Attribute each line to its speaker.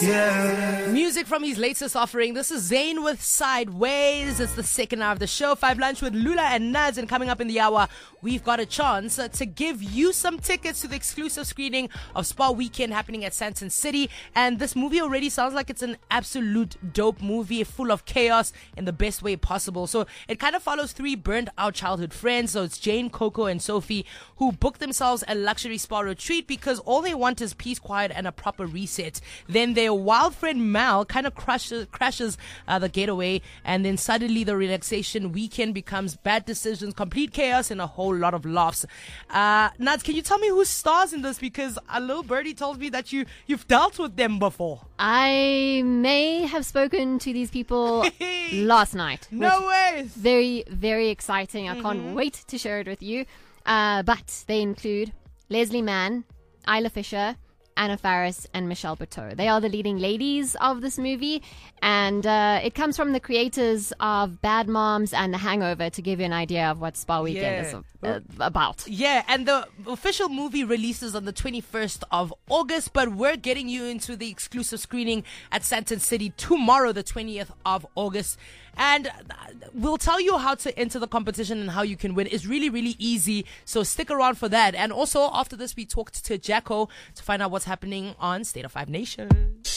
Speaker 1: Yeah.
Speaker 2: Music from his latest offering. This is Zayn with Sideways. It's the second hour of the show. 5 Lunch with Lula and Naz. And coming up in the hour, we've got a chance to give you some tickets to the exclusive screening of Spa Weekend happening at Sandton City. And this movie already sounds like it's an absolute dope movie, full of chaos in the best way possible. So it kind of follows 3 burnt out childhood friends. So it's Jane, Coco, and Sophie, who book themselves a luxury spa retreat because all they want is peace, quiet, and a proper reset. Then their wild friend Mal kind of crashes the getaway, and then suddenly the relaxation weekend becomes bad decisions, complete chaos, and a whole lot of laughs. Naz, can you tell me who stars in this? Because a little birdie told me that you've dealt with them before.
Speaker 3: I may have spoken to these people last night.
Speaker 2: No way!
Speaker 3: Very, very exciting. I can't wait to share it with you. But they include Leslie Mann, Isla Fisher, Anna Faris, and Michelle Buteau. They are the leading ladies of this movie, and it comes from the creators of Bad Moms and The Hangover, to give you an idea of what Spa Weekend is about.
Speaker 2: Yeah, and the official movie releases on the 21st of August, but we're getting you into the exclusive screening at Sandton City tomorrow, the 20th of August. And we'll tell you how to enter the competition and how you can win. It's really, really easy. So stick around for that. And also, after this, we talked to Jacko to find out what's happening on State of 5 Nation.